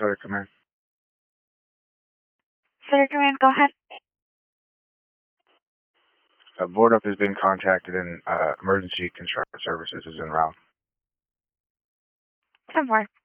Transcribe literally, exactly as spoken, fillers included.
Sutter Command. Sutter Command, go ahead. Uh, board up has been contacted and uh, emergency construction services is en route. ten four.